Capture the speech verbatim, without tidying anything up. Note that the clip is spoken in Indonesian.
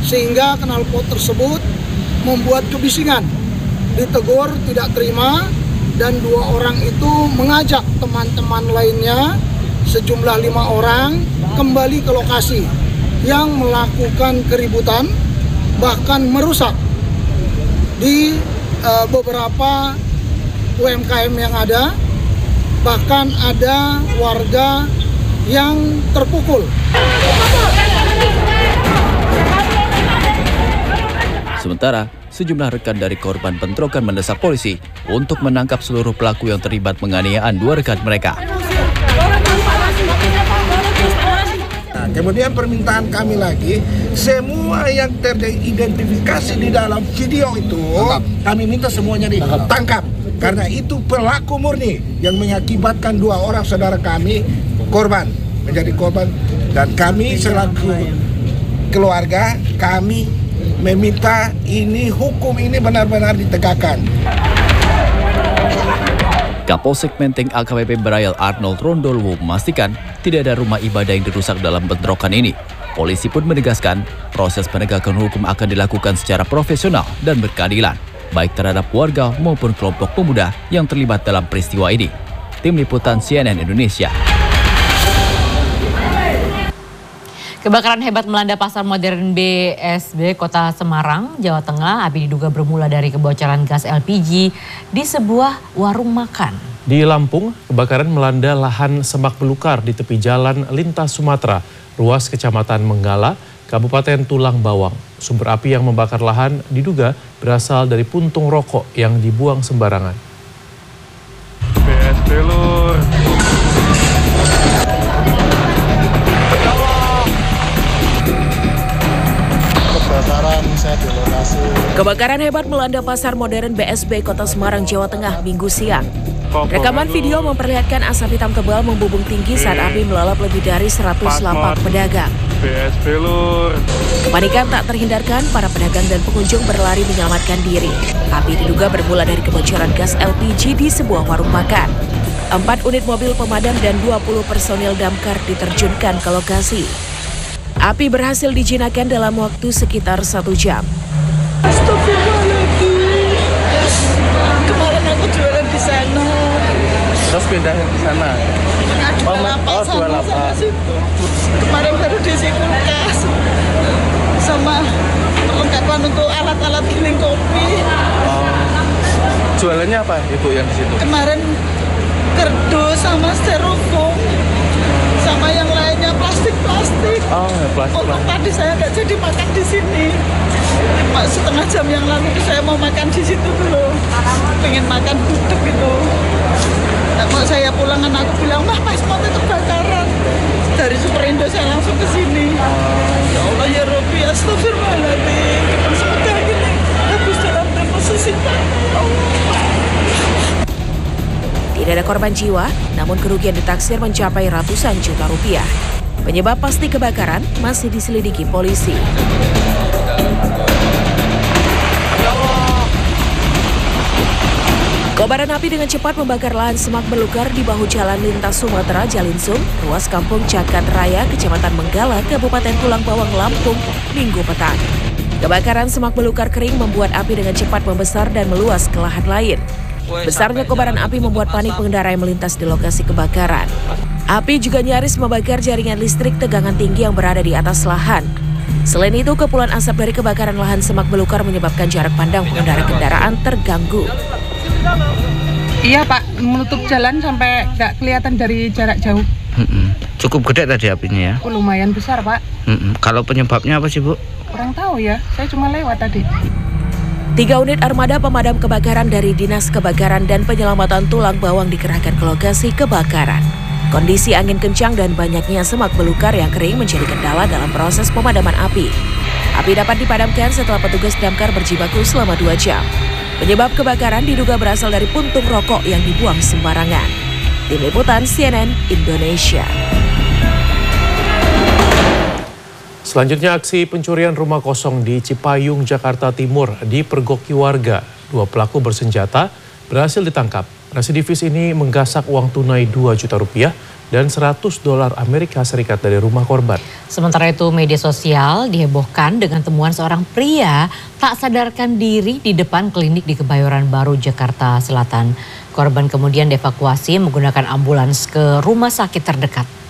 sehingga knalpot tersebut membuat kebisingan. Ditegur tidak terima dan dua orang itu mengajak teman-teman lainnya sejumlah lima orang kembali ke lokasi yang melakukan keributan, bahkan merusak di uh, beberapa U M K M yang ada, bahkan ada warga yang terpukul. Sementara, sejumlah rekan dari korban bentrokan mendesak polisi untuk menangkap seluruh pelaku yang terlibat penganiayaan dua rekan mereka. Nah, kemudian permintaan kami lagi, semua yang teridentifikasi di dalam video itu, kami minta semuanya ditangkap. Karena itu pelaku murni yang mengakibatkan dua orang saudara kami korban, menjadi korban. Dan kami selaku keluarga, kami meminta ini hukum ini benar-benar ditegakkan. Kapolsek Menteng A K B P Berayal Arnold Rondolwo memastikan tidak ada rumah ibadah yang dirusak dalam bentrokan ini. Polisi pun menegaskan proses penegakan hukum akan dilakukan secara profesional dan berkeadilan, baik terhadap warga maupun kelompok pemuda yang terlibat dalam peristiwa ini. Tim Liputan C N N Indonesia. Kebakaran hebat melanda pasar modern B S B Kota Semarang, Jawa Tengah. Api diduga bermula dari kebocoran gas L P G di sebuah warung makan. Di Lampung, kebakaran melanda lahan semak belukar di tepi jalan lintas Sumatera, ruas Kecamatan Menggala, Kabupaten Tulang Bawang. Sumber api yang membakar lahan diduga berasal dari puntung rokok yang dibuang sembarangan. B S B Lur. Kebakaran hebat melanda pasar modern B S B Kota Semarang, Jawa Tengah, Minggu siang. Rekaman video memperlihatkan asap hitam tebal membubung tinggi saat api melalap lebih dari seratus lapak pedagang. B S B Lur. Kepanikan tak terhindarkan, para pedagang dan pengunjung berlari menyelamatkan diri. Api diduga bermula dari kebocoran gas L P G di sebuah warung makan. Empat unit mobil pemadam dan dua puluh personil damkar diterjunkan ke lokasi. Api berhasil dijinakkan dalam waktu sekitar satu jam. Astagfirullahaladzim. Kemarin aku jualan di sana. Terus pindah ke sana? Oh, oh, jual apa? Kemarin baru diisi kulkas sama perlengkapan untuk alat-alat giling kopi. Oh. Jualannya apa Ibu yang di situ? Kemarin kerdus sama styrofoam sama yang lainnya plastik-plastik. Oh, ya, plastik. Untuk tadi saya nggak jadi makan di sini. Setengah jam yang lalu saya mau makan di situ dulu. Pengen makan gudeg gitu. Nah, mau saya pulang, aku bilang, "Mah, Mas, mau kebakaran." Dari Superindo saya langsung ke sini. Ya Allah ya Rabbi, astagfirullahaladzim. Kita semoga gini habis dalam tempo sesingkat. Tidak ada korban jiwa, namun kerugian ditaksir mencapai ratusan juta rupiah. Penyebab pasti kebakaran masih diselidiki polisi. Kobaran api dengan cepat membakar lahan semak belukar di bahu jalan lintas Sumatera Jalinsung, ruas Kampung Cakat Raya, Kecamatan Menggala, Kabupaten Tulang Bawang, Lampung, Minggu petang. Kebakaran semak belukar kering membuat api dengan cepat membesar dan meluas ke lahan lain. Besarnya kobaran api membuat panik pengendara yang melintas di lokasi kebakaran. Api juga nyaris membakar jaringan listrik tegangan tinggi yang berada di atas lahan. Selain itu, kepulan asap dari kebakaran lahan semak belukar menyebabkan jarak pandang pengendara kendaraan terganggu. Iya Pak, menutup jalan sampai nggak kelihatan dari jarak jauh. Mm-mm. Cukup gede tadi apinya ya? Oh, lumayan besar Pak. Mm-mm. Kalau penyebabnya apa sih Bu? Kurang tahu ya, saya cuma lewat tadi. Tiga unit armada pemadam kebakaran dari Dinas Kebakaran dan Penyelamatan Tulang Bawang dikerahkan ke lokasi kebakaran. Kondisi angin kencang dan banyaknya semak belukar yang kering menjadi kendala dalam proses pemadaman api. Api dapat dipadamkan setelah petugas damkar berjibaku selama dua jam. Penyebab kebakaran diduga berasal dari puntung rokok yang dibuang sembarangan. Tim Liputan C N N Indonesia. Selanjutnya, aksi pencurian rumah kosong di Cipayung, Jakarta Timur dipergoki warga. Dua pelaku bersenjata berhasil ditangkap. Residivis ini menggasak uang tunai dua juta rupiah dan seratus dolar Amerika Serikat dari rumah korban. Sementara itu media sosial dihebohkan dengan temuan seorang pria tak sadarkan diri di depan klinik di Kebayoran Baru, Jakarta Selatan. Korban kemudian dievakuasi menggunakan ambulans ke rumah sakit terdekat.